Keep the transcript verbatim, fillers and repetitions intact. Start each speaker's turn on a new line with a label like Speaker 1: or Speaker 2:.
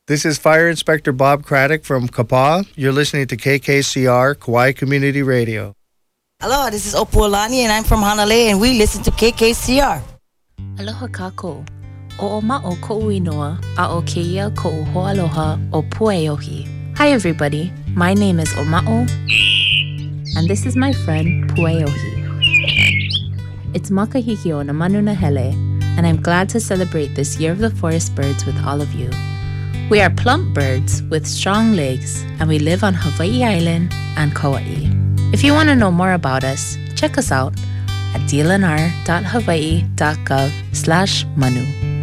Speaker 1: This is Fire Inspector Bob Craddock from Kapaa. You're listening to K K C R, Kauai Community Radio.
Speaker 2: Hello, this is Opualani and I'm from Hanalei and we listen to K K C R.
Speaker 3: Aloha kako. O ma'o ko'u inoa, a o keia ko'u ho'aloha o Pueohi. Hi everybody, my name is Oma'o, and this is my friend Pueohi. It's Makahiki o na Manuna Hele, and I'm glad to celebrate this Year of the Forest Birds with all of you. We are plump birds with strong legs, and we live on Hawaii Island and Kauai. If you want to know more about us, check us out at d l n r dot hawaii dot gov slash manu.